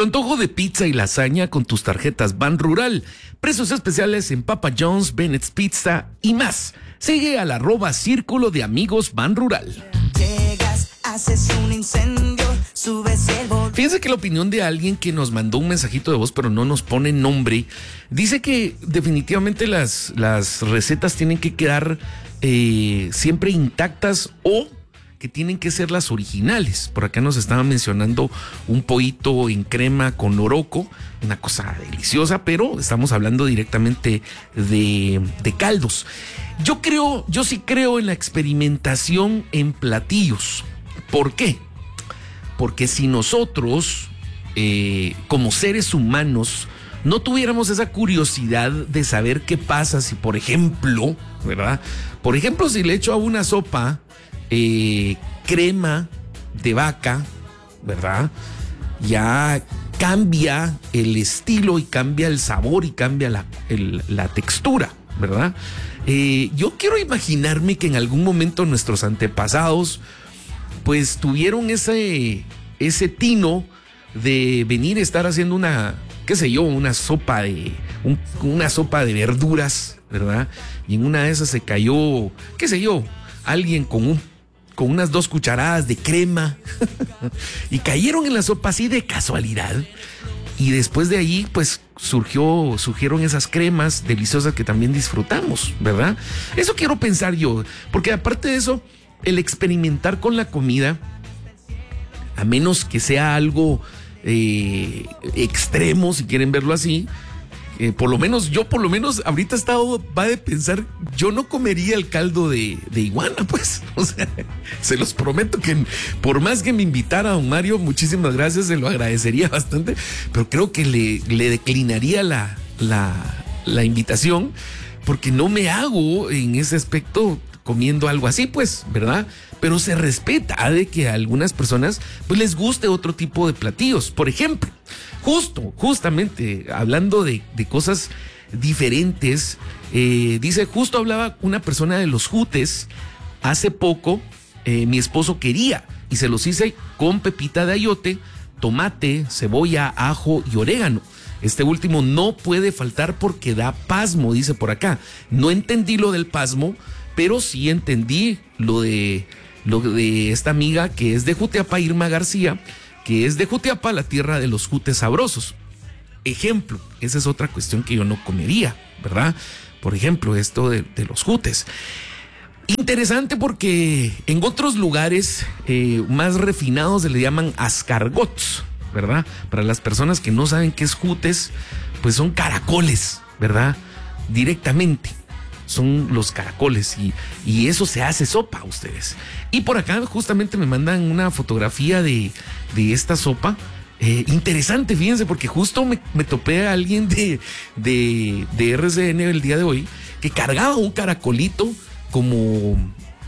antojo de pizza y lasaña con tus tarjetas Ban Rural. Precios especiales en Papa John's, Bennett's Pizza y más. Sigue al @Círculo de Amigos Ban Rural. Llegas, haces un incendio, subes el volumen. Fíjense que la opinión de alguien que nos mandó un mensajito de voz, pero no nos pone nombre, dice que definitivamente las recetas tienen que quedar siempre intactas o que tienen que ser las originales. Por acá nos estaban mencionando un pollito en crema con loroco, una cosa deliciosa, pero estamos hablando directamente de caldos. Yo sí creo en la experimentación en platillos. ¿Por qué? Porque si nosotros, como seres humanos, no tuviéramos esa curiosidad de saber qué pasa si, por ejemplo, ¿verdad? Por ejemplo, si le echo a una sopa crema de vaca, ¿verdad? Ya cambia el estilo y cambia el sabor y cambia la textura, ¿verdad? Yo quiero imaginarme que en algún momento nuestros antepasados pues tuvieron ese tino de venir a estar haciendo una sopa de verduras, ¿verdad? Y en una de esas se cayó, alguien con unas 2 cucharadas de crema y cayeron en la sopa así de casualidad. Y después de ahí, pues surgieron esas cremas deliciosas que también disfrutamos, ¿verdad? Eso quiero pensar yo, porque aparte de eso, el experimentar con la comida, a menos que sea algo extremo, si quieren verlo así, por lo menos ahorita va de pensar, yo no comería el caldo de iguana, pues. O sea, se los prometo que por más que me invitara don Mario, muchísimas gracias, se lo agradecería bastante, pero creo que le declinaría la invitación, porque no me hago en ese aspecto comiendo algo así, pues, ¿verdad? Pero se respeta de que a algunas personas pues les guste otro tipo de platillos. Por ejemplo, justamente hablando de cosas diferentes, justo hablaba una persona de los jutes. Hace poco mi esposo quería y se los hice con pepita de ayote, tomate, cebolla, ajo y orégano. Este último no puede faltar porque da pasmo, dice por acá. No entendí lo del pasmo, pero sí entendí lo de esta amiga que es de Jutiapa, Irma García, que es de Jutiapa, la tierra de los jutes sabrosos. Ejemplo, esa es otra cuestión que yo no comería, ¿verdad? Por ejemplo, esto de los jutes. Interesante porque en otros lugares más refinados se le llaman escargots, ¿verdad? Para las personas que no saben qué es jutes, pues son caracoles, ¿verdad? Directamente. Son los caracoles y eso se hace sopa, ustedes. Y por acá justamente me mandan una fotografía de esta sopa. Interesante, fíjense, porque justo me topé a alguien de RCN el día de hoy que cargaba un caracolito como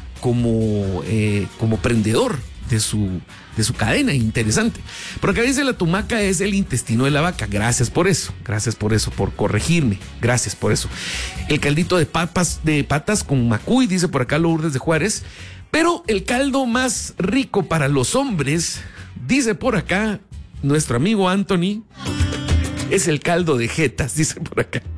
prendedor de su cadena. Interesante. Por acá dice: la tumaca es el intestino de la vaca. Gracias por eso, por corregirme, gracias por eso. El caldito de patas con macuy, dice por acá Lourdes de Juárez. Pero el caldo más rico para los hombres, dice por acá nuestro amigo Anthony, es el caldo de jetas, dice por acá.